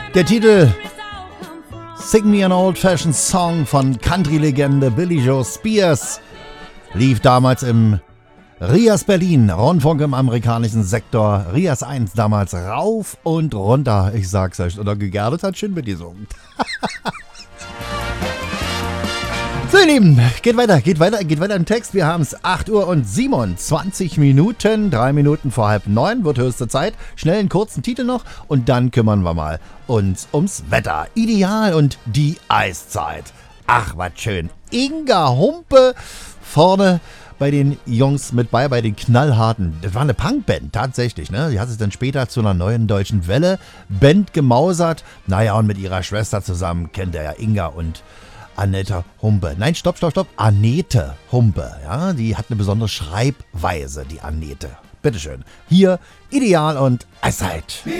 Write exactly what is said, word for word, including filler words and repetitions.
Der Titel Sing Me an Old-Fashioned Song von Country-Legende Billy Joe Spears lief damals im Rias Berlin, Rundfunk im amerikanischen Sektor, Rias eins damals rauf und runter. Ich sag's euch, oder Gerdet hat schön mitgesungen. So ihr Lieben, geht weiter, geht weiter, geht weiter im Text. Wir haben es acht Uhr und siebenundzwanzig Minuten, drei Minuten vor halb neun, wird höchste Zeit. Schnell einen kurzen Titel noch und dann kümmern wir mal uns ums Wetter. Ideal und die Eiszeit. Ach, was schön. Inga Humpe vorne bei den Jungs mit bei, bei den Knallharten. Das war eine Punkband, tatsächlich, ne? Die hat sich dann später zu einer neuen deutschen Welle-Band gemausert. Naja, und mit ihrer Schwester zusammen kennt er ja Inga und Annette Humpe. Nein, stopp, stopp, stopp. Annette Humpe. Ja, die hat eine besondere Schreibweise, die Annette. Bitteschön. Hier Ideal und Eiszeit.